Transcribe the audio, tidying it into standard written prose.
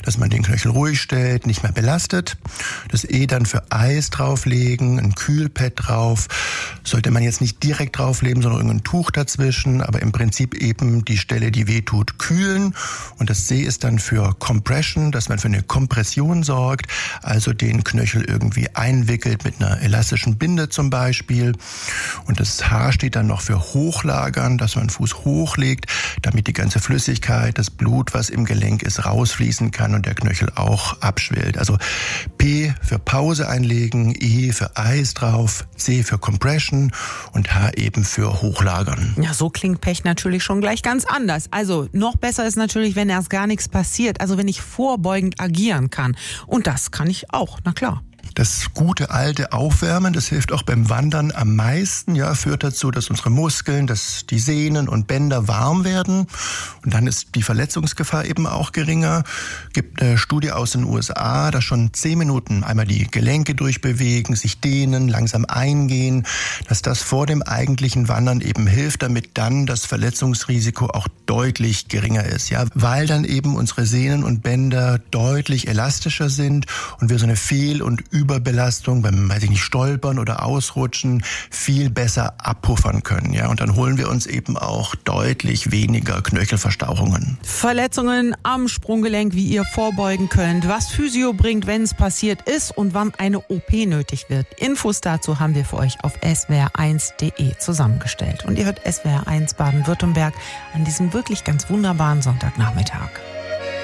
dass man den Knöchel ruhig stellt, nicht mehr belastet. Das E dann für Eis drauflegen, ein Kühlpad drauf. Sollte man jetzt nicht direkt drauflegen, sondern irgendein Tuch dazwischen, aber im Prinzip eben die Stelle, die weh tut, kühlen. Und das C ist dann für Compression, dass man für eine Kompression sorgt, also den Knöchel irgendwie einwickelt mit einer elastischen Binde zum Beispiel. Und das H steht dann noch für Hochlagern, dass man den Fuß hochlegt, damit die ganze Flüssigkeit, das Blut, was im Gelenk ist, rausfließen kann und der Knöchel auch abschwillt. Also P für Pause einlegen, E für Eis drauf, C für Compression und H eben für Hochlagern. Ja, so klingt Pech natürlich schon gleich ganz anders. Also noch besser ist natürlich, wenn erst gar nichts passiert. Also wenn ich vorbeugend agieren kann. Und das kann ich auch, na klar. Das gute alte Aufwärmen, das hilft auch beim Wandern am meisten, ja, führt dazu, dass unsere Muskeln, dass die Sehnen und Bänder warm werden. Und dann ist die Verletzungsgefahr eben auch geringer. Gibt eine Studie aus den USA, dass schon 10 Minuten einmal die Gelenke durchbewegen, sich dehnen, langsam eingehen, dass das vor dem eigentlichen Wandern eben hilft, damit dann das Verletzungsrisiko auch deutlich geringer ist, ja, weil dann eben unsere Sehnen und Bänder deutlich elastischer sind und wir so eine Fehl- und Überbelastung beim, Stolpern oder Ausrutschen viel besser abpuffern können, ja. Und dann holen wir uns eben auch deutlich weniger Knöchelverstauchungen. Verletzungen am Sprunggelenk, wie ihr vorbeugen könnt, was Physio bringt, wenn es passiert ist und wann eine OP nötig wird. Infos dazu haben wir für euch auf swr1.de zusammengestellt. Und ihr hört SWR1 Baden-Württemberg an diesem wirklich ganz wunderbaren Sonntagnachmittag.